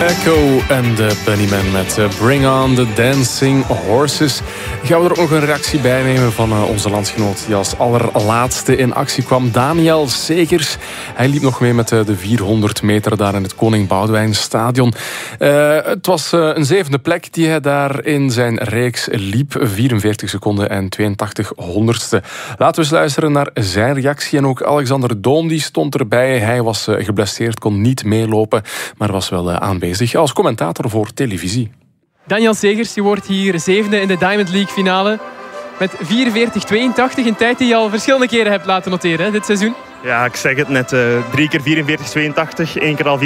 Echo en de Bunnymen met Bring on the Dancing Horses. Gaan we er ook nog een reactie bij nemen van onze landgenoot die als allerlaatste in actie kwam. Daniel Segers. Hij liep nog mee met de 400 meter daar in het Koning Boudewijn Stadion. Het was een zevende plek die hij daar in zijn reeks liep. 44 seconden en 82 honderdste. Laten we eens luisteren naar zijn reactie. En ook Alexander Doom die stond erbij. Hij was geblesseerd, kon niet meelopen, maar was wel aanwezig als commentator voor televisie. Daniel Segers, je wordt hier zevende in de Diamond League finale. Met 44-82, een tijd die je al verschillende keren hebt laten noteren hè, dit seizoen. Ja, ik zeg het net. 3 keer 44-82, 1 keer al 44-81.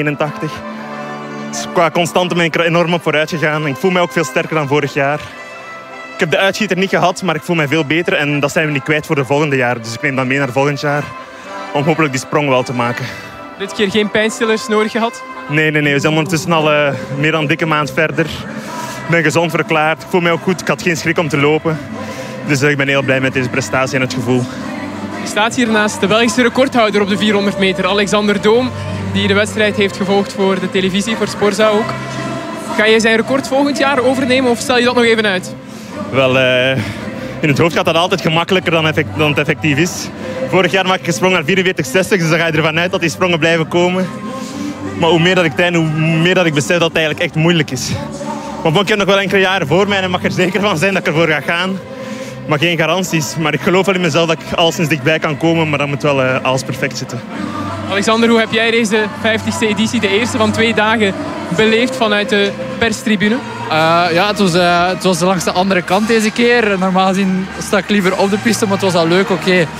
Dus qua constante ben ik er enorm op vooruit gegaan. Ik voel mij ook veel sterker dan vorig jaar. Ik heb de uitschieter niet gehad, maar ik voel mij veel beter. En dat zijn we niet kwijt voor de volgende jaren. Dus ik neem dat mee naar volgend jaar. Om hopelijk die sprong wel te maken. Dit keer geen pijnstillers nodig gehad? Nee. We zijn ondertussen al meer dan een dikke maand verder. Ik ben gezond verklaard. Ik voel mij ook goed. Ik had geen schrik om te lopen. Dus ik ben heel blij met deze prestatie en het gevoel. Je staat hier naast de Belgische recordhouder op de 400 meter, Alexander Doom. Die de wedstrijd heeft gevolgd voor de televisie, voor Sporza ook. Ga je zijn record volgend jaar overnemen of stel je dat nog even uit? Wel, in het hoofd gaat dat altijd gemakkelijker dan het effectief is. Vorig jaar maak ik een sprong naar 44,60, dus dan ga je ervan uit dat die sprongen blijven komen. Maar hoe meer dat ik train, hoe meer dat ik besef dat het eigenlijk echt moeilijk is. Maar ik heb nog wel enkele jaren voor mij en ik mag er zeker van zijn dat ik ervoor ga gaan. Maar geen garanties. Maar ik geloof wel in mezelf dat ik alleszins dichtbij kan komen, maar dan moet wel alles perfect zitten. Alexander, hoe heb jij deze 50ste editie, de eerste van 2 dagen, beleefd vanuit de perstribune? Het was langs de andere kant deze keer. Normaal gezien sta ik liever op de piste, maar het was al leuk.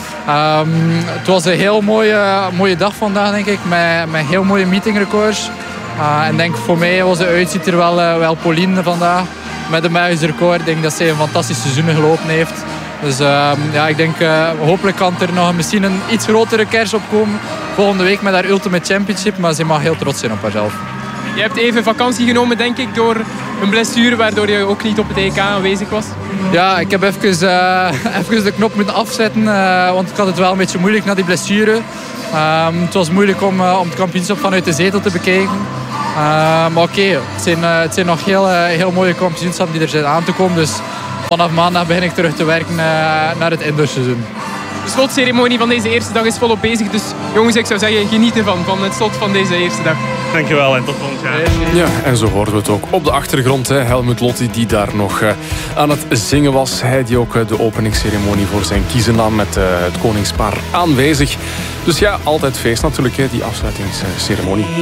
Het was een heel mooie dag vandaag, denk ik, met heel mooie meetingrecords. En denk voor mij was de uitzitter wel Pauline vandaag met een Belgisch record. Ik denk dat zij een fantastisch seizoen gelopen heeft. Dus ik denk hopelijk kan er nog misschien een iets grotere kers op komen volgende week met haar Ultimate Championship. Maar ze mag heel trots zijn op haarzelf. Je hebt even vakantie genomen, denk ik, door een blessure, waardoor je ook niet op het EK aanwezig was. Ja, ik heb even de knop moeten afzetten, want ik had het wel een beetje moeilijk na die blessure. Het was moeilijk om het kampioenschap vanuit de zetel te bekijken. Maar het zijn nog heel mooie kampioenschappen die er zijn aan te komen. Dus vanaf maandag begin ik terug te werken naar het indoorseizoen. De slotceremonie van deze eerste dag is volop bezig. Dus jongens, ik zou zeggen, geniet ervan, van het slot van deze eerste dag. Dankjewel en tot volgend jaar. Ja, en zo hoorden we het ook op de achtergrond. Helmut Lotti die daar nog aan het zingen was. Hij die ook de openingsceremonie voor zijn kiezen nam met het koningspaar aanwezig. Dus ja, altijd feest natuurlijk, die afsluitingsceremonie.